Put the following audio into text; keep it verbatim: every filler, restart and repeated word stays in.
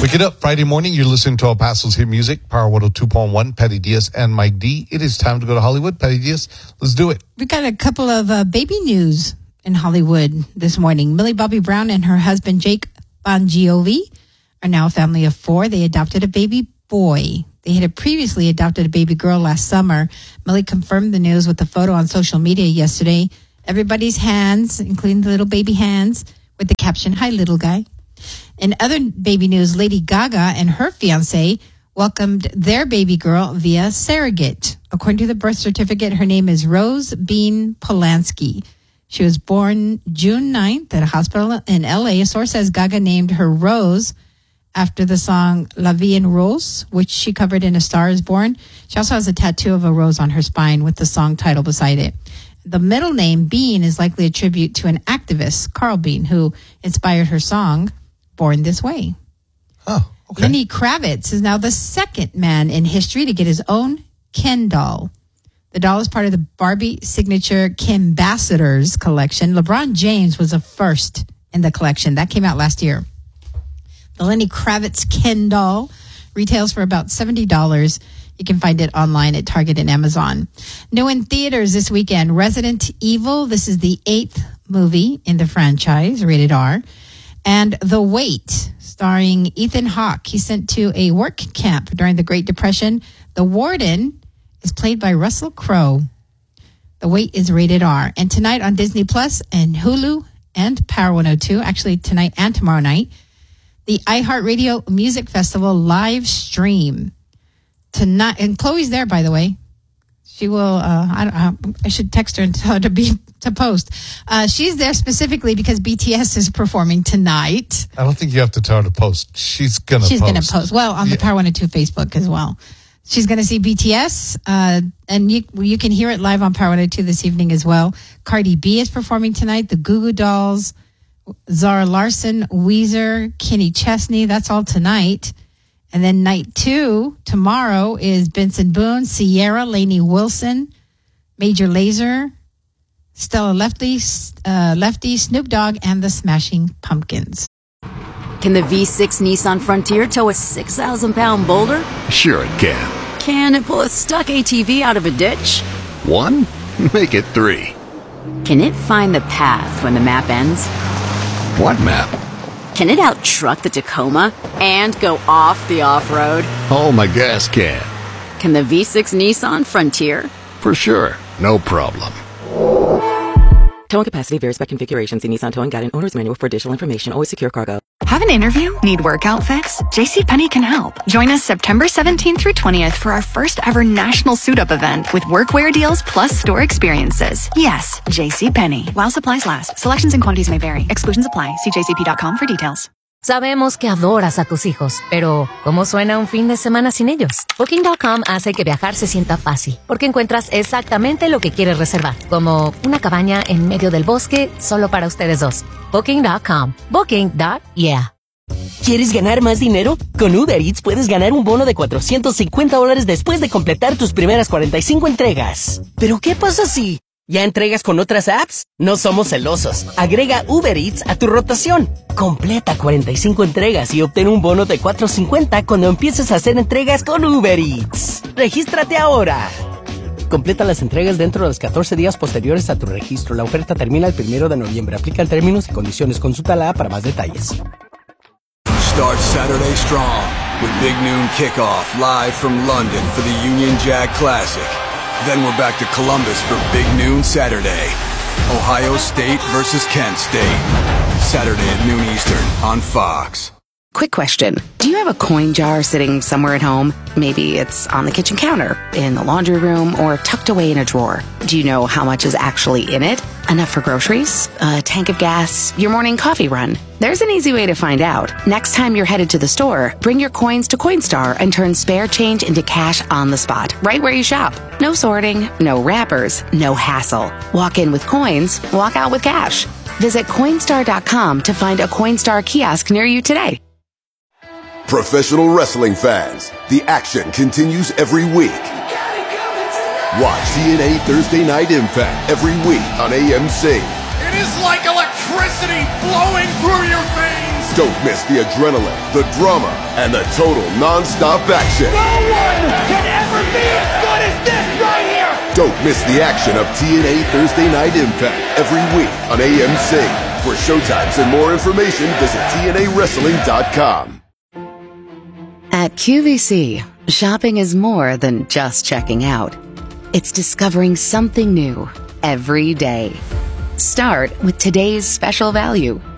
Wake it up Friday morning. You're listening to El Paso's hit music, Power one oh two point one, Patty Diaz and Mike D. It is time to go to Hollywood. Patty Diaz, let's do it. We got a couple of uh, baby news in Hollywood this morning. Millie Bobby Brown and her husband Jake Bongiovi are now a family of four. They adopted a baby boy. They had previously adopted a baby girl last summer. Millie confirmed the news with a photo on social media yesterday. Everybody's hands, including the little baby hands, with the caption, "Hi, little guy." In other baby news, Lady Gaga and her fiancé welcomed their baby girl via surrogate. According to the birth certificate, her name is Rose Bean Polanski. She was born June ninth at a hospital in L A. A source says Gaga named her Rose after the song La Vie en Rose, which she covered in A Star is Born. She also has a tattoo of a rose on her spine with the song title beside it. The middle name, Bean, is likely a tribute to an activist, Carl Bean, who inspired her song, Born This Way. Oh, okay. Lenny Kravitz is now the second man in history to get his own Ken doll. The doll is part of the Barbie signature Kenbassadors collection. LeBron James was the first in the collection. That came out last year. The Lenny Kravitz Ken doll retails for about seventy dollars. You can find it online at Target and Amazon. New in theaters this weekend, Resident Evil. This is the eighth movie in the franchise, rated R. And The Wait, starring Ethan Hawke. He's sent to a work camp during the Great Depression. The warden is played by Russell Crowe. The Wait is rated R. And tonight on Disney Plus and Hulu and Power one oh two, actually tonight and tomorrow night, the iHeartRadio Music Festival live stream. Tonight, and Chloe's there, by the way. She will, uh, I, don't, I should text her and tell her to be to post. Uh, she's there specifically because B T S is performing tonight. I don't think you have to tell her to post. She's going to post. She's going to post. Well, on the yeah. Power one oh two Facebook as well. She's going to see B T S, uh, and you you can hear it live on Power one oh two this evening as well. Cardi B is performing tonight. The Goo Goo Dolls, Zara Larsson, Weezer, Kenny Chesney. That's all tonight. And then night two, tomorrow, is Benson Boone, Sierra, Lainey Wilson, Major Lazer, Stella Lefty, uh, Lefty, Snoop Dogg, and the Smashing Pumpkins. Can the V six Nissan Frontier tow a six thousand pound boulder? Sure it can. Can it pull a stuck A T V out of a ditch? One? Make it three. Can it find the path when the map ends? What map? Can it out-truck the Tacoma and go off the off-road? Oh, my gas can. Can the V six Nissan Frontier? For sure. No problem. Towing capacity varies by configuration. See Nissan Towing Guide and Owner's Manual for additional information. Always secure cargo. Have an interview? Need work outfits? JCPenney can help. Join us September seventeenth through twentieth for our first ever national suit-up event with workwear deals plus store experiences. Yes, JCPenney. While supplies last. Selections and quantities may vary. Exclusions apply. See j c p dot com for details. Sabemos que adoras a tus hijos, pero ¿cómo suena un fin de semana sin ellos? Booking punto com hace que viajar se sienta fácil, porque encuentras exactamente lo que quieres reservar, como una cabaña en medio del bosque solo para ustedes dos. Booking punto com. Booking. Yeah. ¿Quieres ganar más dinero? Con Uber Eats puedes ganar un bono de cuatrocientos cincuenta dólares después de completar tus primeras cuarenta y cinco entregas. ¿Pero qué pasa si ya entregas con otras apps? No somos celosos. Agrega Uber Eats a tu rotación. Completa cuarenta y cinco entregas y obtén un bono de cuatrocientos cincuenta cuando empieces a hacer entregas con Uber Eats. ¡Regístrate ahora! Completa las entregas dentro de los catorce días posteriores a tu registro. La oferta termina el primero de noviembre. Aplican términos y condiciones. Consulta la app para más detalles. Start Saturday strong with Big Noon Kickoff live from London for the Union Jack Classic. Then we're back to Columbus for Big Noon Saturday. Ohio State versus Kent State. Saturday at noon Eastern on Fox. Quick question. Do you have a coin jar sitting somewhere at home? Maybe it's on the kitchen counter, in the laundry room, or tucked away in a drawer. Do you know how much is actually in it? Enough for groceries? A tank of gas? Your morning coffee run? There's an easy way to find out. Next time you're headed to the store, bring your coins to Coinstar and turn spare change into cash on the spot, right where you shop. No sorting, no wrappers, no hassle. Walk in with coins, walk out with cash. Visit Coinstar dot com to find a Coinstar kiosk near you today. Professional wrestling fans, the action continues every week. Watch T N A Thursday Night Impact every week on A M C. It is like electricity flowing through your veins. Don't miss the adrenaline, the drama, and the total non-stop action. No one can ever be as good as this right here! Don't miss the action of T N A Thursday Night Impact every week on A M C. For showtimes and more information, visit T N A wrestling dot com. At Q V C, shopping is more than just checking out. It's discovering something new every day. Start with today's special value.